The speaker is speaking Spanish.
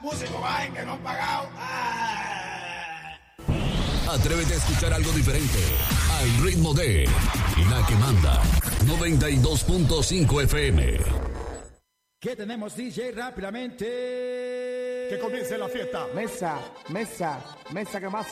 músicos bajen que no han pagado. Atrévete a escuchar algo diferente al ritmo de La que manda 92.5 FM. ¿Qué tenemos, DJ? Rápidamente. Que comience la fiesta. Mesa que más